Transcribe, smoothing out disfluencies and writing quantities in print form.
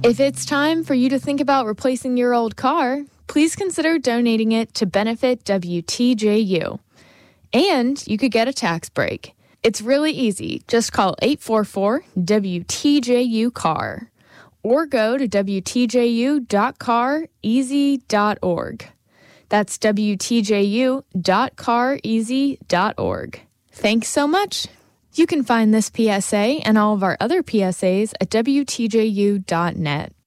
If it's time for you to think about replacing your old car, please consider donating it to benefit WTJU. And you could get a tax break. It's really easy. Just call 844-WTJU-CAR or go to WTJU.careasy.org. That's WTJU.careasy.org. Thanks so much. You can find this PSA and all of our other PSAs at WTJU.net.